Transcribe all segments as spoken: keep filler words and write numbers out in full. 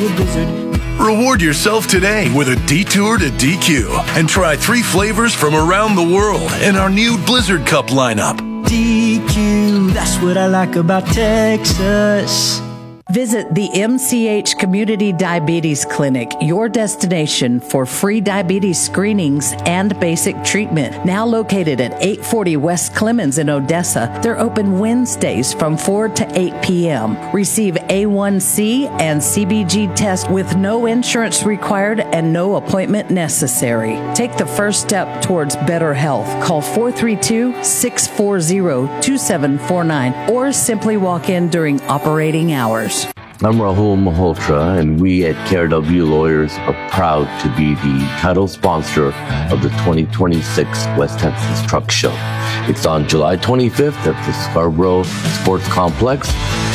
Hey Blizzard. Reward yourself today with a detour to D Q and try three flavors from around the world in our new Blizzard Cup lineup. D Q, that's what I like about Texas. Visit the M C H Community Diabetes Clinic, your destination for free diabetes screenings and basic treatment. Now located at eight forty West Clemens in Odessa, they're open Wednesdays from four to eight p.m. Receive A one C and C B G tests with no insurance required and no appointment necessary. Take the first step towards better health. Call four three two, six four zero, two seven four nine or simply walk in during operating hours. I'm Rahul Malhotra, and we at K R W Lawyers are proud to be the title sponsor of the twenty twenty-six West Texas Truck Show. It's on July twenty-fifth at the Scarborough Sports Complex.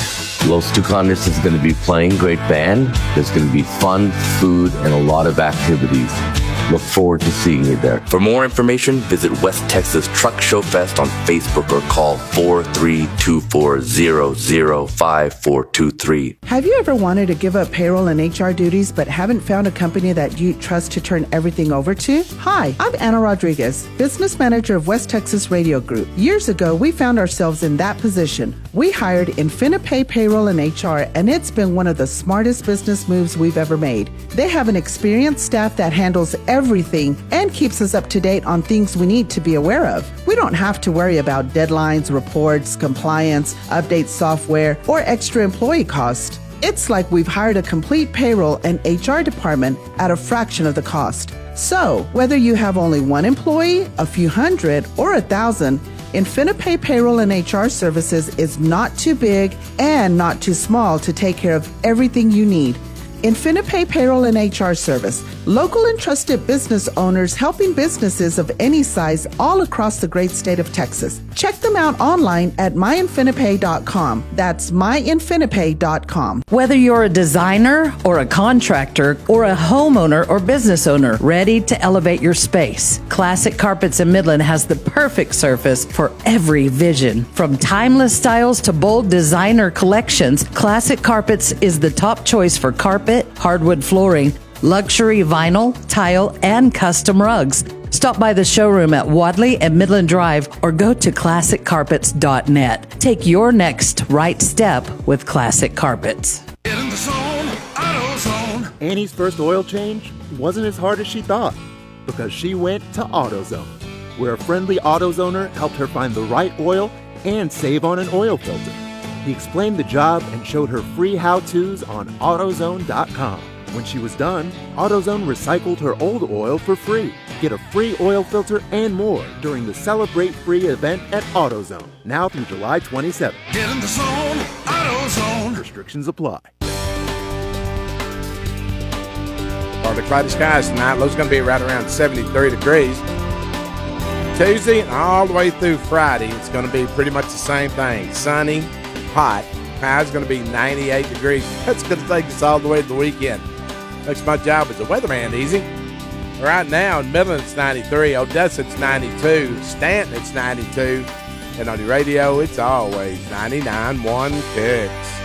Los Tucanes is going to be playing, great band. There's going to be fun, food, and a lot of activities. Look forward to seeing you there. For more information, visit West Texas Truck Show Fest on Facebook or call four three two four, zero zero five four two three. Have you ever wanted to give up payroll and H R duties but haven't found a company that you trust to turn everything over to? Hi, I'm Anna Rodriguez, business manager of West Texas Radio Group. Years ago, we found ourselves in that position. We hired InfiniPay Payroll and H R, and it's been one of the smartest business moves we've ever made. They have an experienced staff that handles everything and keeps us up to date on things we need to be aware of. We don't have to worry about deadlines, reports, compliance, update software, or extra employee cost. It's like we've hired a complete payroll and H R department at a fraction of the cost. So, whether you have only one employee, a few hundred, or a thousand, InfiniPay Payroll and H R Services is not too big and not too small to take care of everything you need. InfiniPay Payroll and H R Service, local and trusted business owners helping businesses of any size all across the great state of Texas. Check them out online at my infinipay dot com. That's my infinipay dot com. Whether you're a designer or a contractor or a homeowner or business owner ready to elevate your space, Classic Carpets in Midland has the perfect surface for every vision. From timeless styles to bold designer collections, Classic Carpets is the top choice for carpet, hardwood flooring, luxury vinyl, tile, and custom rugs. Stop by the showroom at Wadley and Midland Drive or go to classic carpets dot net. Take your next right step with Classic Carpets. Get in the zone, AutoZone. Annie's first oil change wasn't as hard as she thought because she went to AutoZone, where a friendly AutoZoner helped her find the right oil and save on an oil filter. He explained the job and showed her free how-tos on AutoZone dot com. When she was done, AutoZone recycled her old oil for free. Get a free oil filter and more during the Celebrate Free event at AutoZone, now through July twenty-seventh. Get in the zone, AutoZone. Restrictions apply. Partly cloudy skies tonight. Low's going to be right around seventy-three degrees. Tuesday and all the way through Friday, it's going to be pretty much the same thing. Sunny, hot. High's going to be ninety-eight degrees. That's going to take us all the way to the weekend. Makes my job as a weatherman easy. Right now in Midland it's ninety-three, Odessa it's ninety-two, Stanton it's ninety-two, and on the radio it's always ninety-nine point one Kicks.